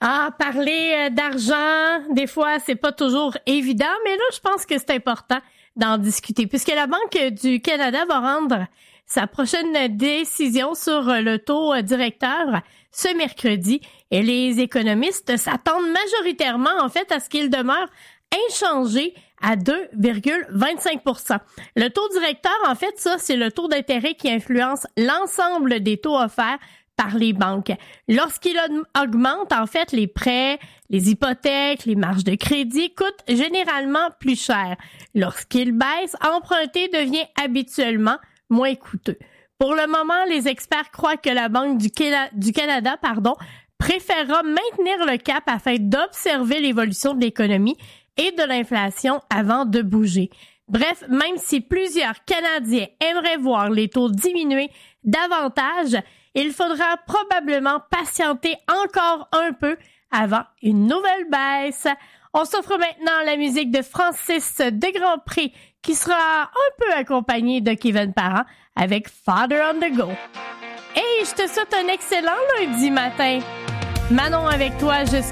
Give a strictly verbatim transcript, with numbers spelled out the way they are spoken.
Ah, parler d'argent, des fois, c'est pas toujours évident, mais là, je pense que c'est important d'en discuter, puisque la Banque du Canada va rendre sa prochaine décision sur le taux directeur ce mercredi. Et les économistes s'attendent majoritairement, en fait, à ce qu'il demeure inchangé à deux virgule vingt-cinq pour cent. Le taux directeur, en fait, ça, c'est le taux d'intérêt qui influence l'ensemble des taux offerts par les banques. Lorsqu'il augmente, en fait, les prêts, les hypothèques, les marges de crédit coûtent généralement plus cher. Lorsqu'il baisse, emprunter devient habituellement moins coûteux. Pour le moment, les experts croient que la Banque du, Cana- du Canada, pardon, préférera maintenir le cap afin d'observer l'évolution de l'économie et de l'inflation avant de bouger. Bref, même si plusieurs Canadiens aimeraient voir les taux diminuer davantage, il faudra probablement patienter encore un peu avant une nouvelle baisse. On s'offre maintenant la musique de Francis de Grandpré qui sera un peu accompagné de Kevin Parent avec Father on the Go. Hey, je te souhaite un excellent lundi matin. Manon avec toi jusqu'à